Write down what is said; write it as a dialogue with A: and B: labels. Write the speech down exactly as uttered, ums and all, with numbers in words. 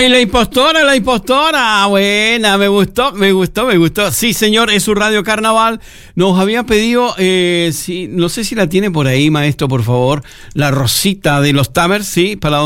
A: ¡Ay, la impostora, la impostora! Buena, me gustó, me gustó, me gustó. Sí, señor, es su Radio Carnaval. Nos había pedido, eh, sí, no sé si la tiene por ahí, maestro, por favor, la Rosita de los Tamers, sí, para